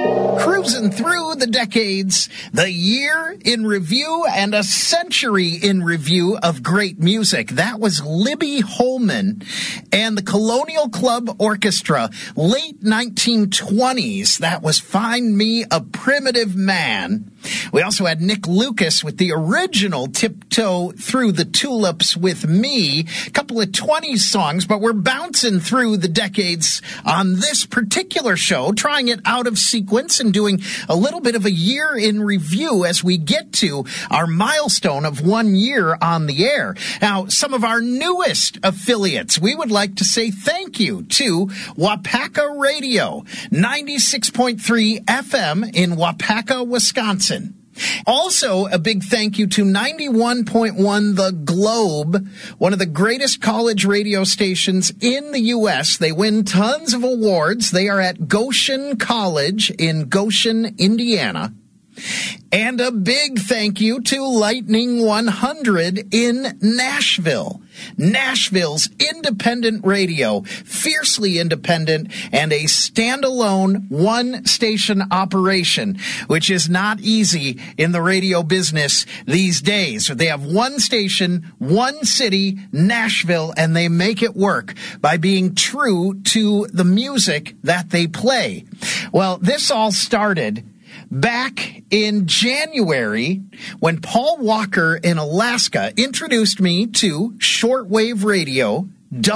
Cruising through the decades, the year in review and a century in review of great music. That was Libby Holman and the Colonial Club Orchestra, late 1920s. That was Find Me a Primitive Man. We also had Nick Lucas with the original Tiptoe Through the Tulips with Me. A couple of 20s songs, but we're bouncing through the decades on this particular show, trying it out of sequence and doing a little bit of a year in review as we get to our milestone of 1 year on the air. Now, some of our newest affiliates, we would like to say thank you to Wapaka Radio, 96.3 FM in Wapaka, Wisconsin. Also, a big thank you to 91.1 The Globe, one of the greatest college radio stations in the U.S. They win tons of awards. They are at Goshen College in Goshen, Indiana. And a big thank you to Lightning 100 in Nashville. Nashville's independent radio, fiercely independent, and a standalone one-station operation, which is not easy in the radio business these days. They have one station, one city, Nashville, and they make it work by being true to the music that they play. Well, this all started back in January when Paul Walker in Alaska introduced me to shortwave radio,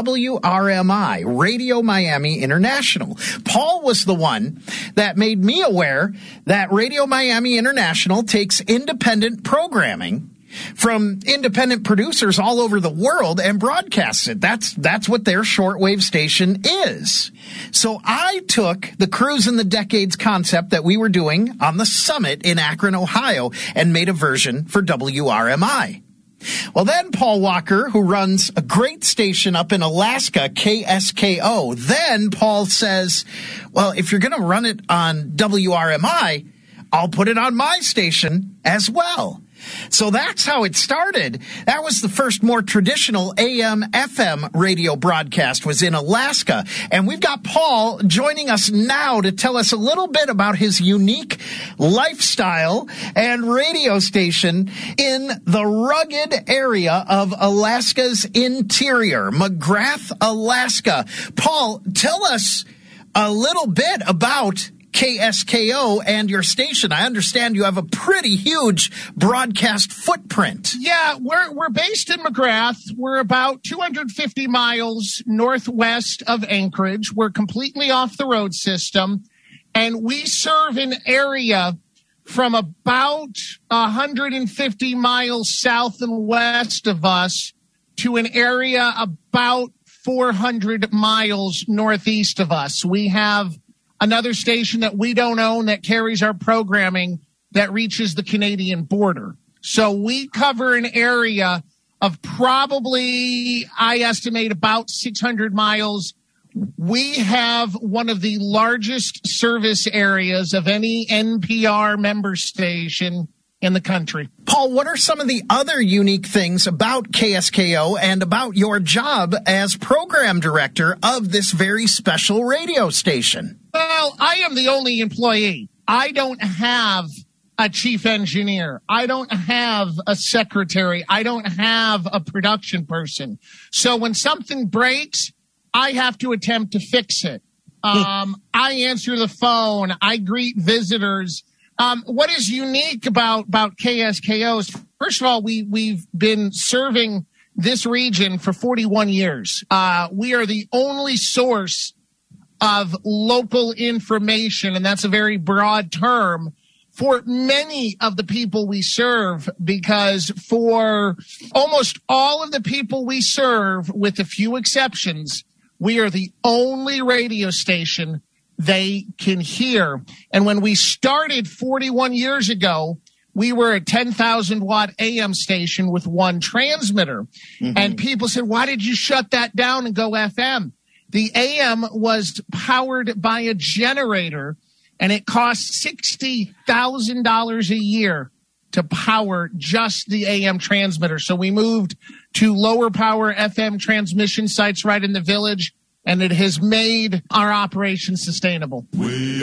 WRMI, Radio Miami International. Paul was the one that made me aware that Radio Miami International takes independent programming from independent producers all over the world and broadcasts it. That's what their shortwave station is. So I took the Cruise in the Decades concept that we were doing on the Summit in Akron, Ohio, and made a version for WRMI. Well, then Paul Walker, who runs a great station up in Alaska, KSKO, then Paul says, well, if you're going to run it on WRMI, I'll put it on my station as well. So that's how it started. That was the first more traditional AM FM radio broadcast, was in Alaska. And we've got Paul joining us now to tell us a little bit about his unique lifestyle and radio station in the rugged area of Alaska's interior, McGrath, Alaska. Paul, tell us a little bit about KSKO and your station. I understand you have a pretty huge broadcast footprint. Yeah, we're based in McGrath. We're about 250 miles northwest of Anchorage. We're completely off the road system, and we serve an area from about 150 miles south and west of us to an area about 400 miles northeast of us. We have another station that we don't own that carries our programming that reaches the Canadian border. So we cover an area of probably, I estimate, about 600 miles. We have one of the largest service areas of any NPR member station in the country. Paul, what are some of the other unique things about KSKO and about your job as program director of this very special radio station? Well, I am the only employee. I don't have a chief engineer. I don't have a secretary. I don't have a production person. So when something breaks, I have to attempt to fix it. I answer the phone. I greet visitors. What is unique about KSKO is, first of all, we've been serving this region for 41 years. We are the only source of local information, and that's a very broad term, for many of the people we serve, because for almost all of the people we serve, with a few exceptions, we are the only radio station they can hear. And when we started 41 years ago, we were a 10,000 watt AM station with one transmitter. Mm-hmm. And people said, why did you shut that down and go FM? The AM was powered by a generator, and it cost $60,000 a year to power just the AM transmitter. So we moved to lower power FM transmission sites right in the village, and it has made our operation sustainable.